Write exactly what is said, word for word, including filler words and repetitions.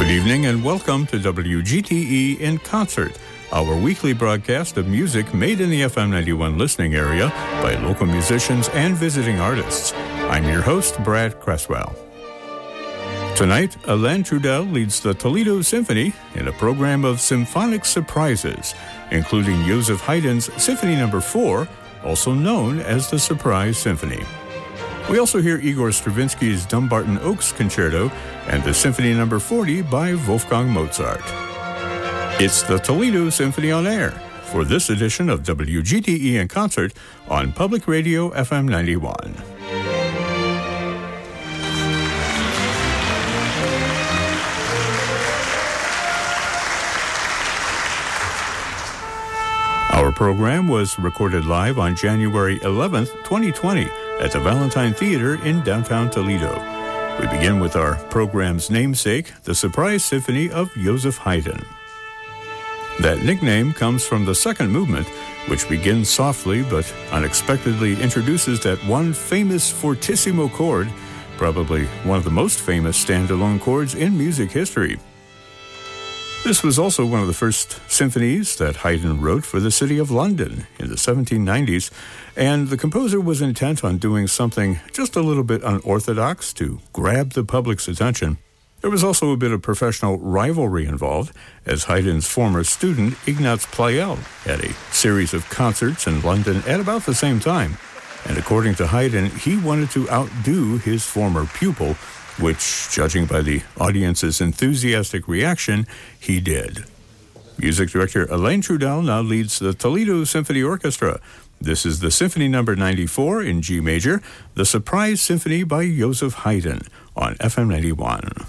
Good evening and welcome to W G T E in Concert, our weekly broadcast of music made in the F M ninety-one listening area by local musicians and visiting artists. I'm your host, Brad Cresswell. Tonight, Alain Trudel leads the Toledo Symphony in a program of symphonic surprises, including Joseph Haydn's Symphony Number four, also known as the Surprise Symphony. We also hear Igor Stravinsky's Dumbarton Oaks Concerto and the Symphony Number forty by Wolfgang Mozart. It's the Toledo Symphony on air for this edition of W G T E in Concert on Public Radio F M ninety-one. Our program was recorded live on January eleventh, twenty twenty at the Valentine Theater in downtown Toledo. We begin with our program's namesake, the Surprise Symphony of Joseph Haydn. That nickname comes from the second movement, which begins softly but unexpectedly introduces that one famous fortissimo chord, probably one of the most famous standalone chords in music history. This was also one of the first symphonies that Haydn wrote for the city of London in the seventeen nineties, and the composer was intent on doing something just a little bit unorthodox to grab the public's attention. There was also a bit of professional rivalry involved, as Haydn's former student, Ignaz Pleyel, had a series of concerts in London at about the same time, and according to Haydn, he wanted to outdo his former pupil, which, judging by the audience's enthusiastic reaction, he did. Music director Alain Trudel now leads the Toledo Symphony Orchestra. This is the Symphony Number ninety-four in G major, the Surprise Symphony by Joseph Haydn on F M ninety-one.